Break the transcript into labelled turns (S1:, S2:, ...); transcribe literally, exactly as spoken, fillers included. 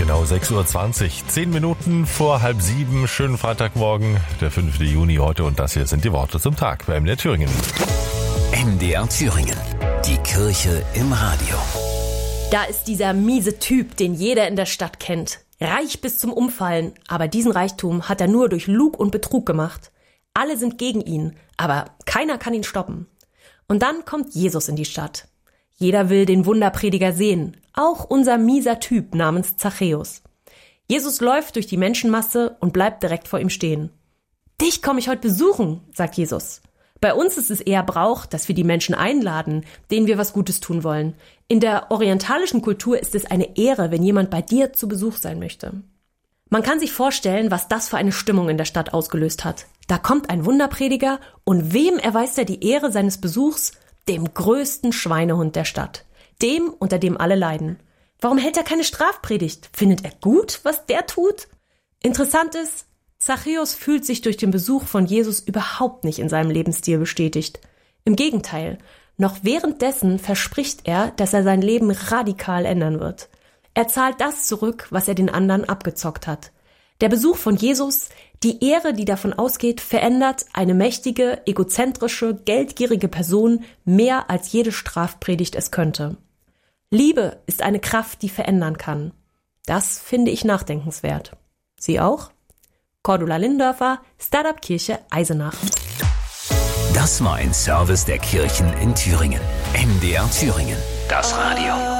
S1: genau sechs Uhr zwanzig. Zehn Minuten vor halb sieben. Schönen Freitagmorgen, der fünfte Juni heute. Und das hier sind die Worte zum Tag bei M D R Thüringen.
S2: M D R Thüringen. Die Kirche im Radio.
S3: Da ist dieser miese Typ, den jeder in der Stadt kennt. Reich bis zum Umfallen. Aber diesen Reichtum hat er nur durch Lug und Betrug gemacht. Alle sind gegen ihn, aber keiner kann ihn stoppen. Und dann kommt Jesus in die Stadt. Jeder will den Wunderprediger sehen, auch unser mieser Typ namens Zachäus. Jesus läuft durch die Menschenmasse und bleibt direkt vor ihm stehen. Dich komme ich heute besuchen, sagt Jesus. Bei uns ist es eher Brauch, dass wir die Menschen einladen, denen wir was Gutes tun wollen. In der orientalischen Kultur ist es eine Ehre, wenn jemand bei dir zu Besuch sein möchte. Man kann sich vorstellen, was das für eine Stimmung in der Stadt ausgelöst hat. Da kommt ein Wunderprediger und wem erweist er die Ehre seines Besuchs? Dem größten Schweinehund der Stadt. Dem, unter dem alle leiden. Warum hält er keine Strafpredigt? Findet er gut, was der tut? Interessant ist, Zachäus fühlt sich durch den Besuch von Jesus überhaupt nicht in seinem Lebensstil bestätigt. Im Gegenteil, noch währenddessen verspricht er, dass er sein Leben radikal ändern wird. Er zahlt das zurück, was er den anderen abgezockt hat. Der Besuch von Jesus, die Ehre, die davon ausgeht, verändert eine mächtige, egozentrische, geldgierige Person mehr als jede Strafpredigt es könnte. Liebe ist eine Kraft, die verändern kann. Das finde ich nachdenkenswert. Sie auch? Cordula Lindörfer, Startup Kirche Eisenach.
S2: Das war ein Service der Kirchen in Thüringen. M D R Thüringen. Das Radio.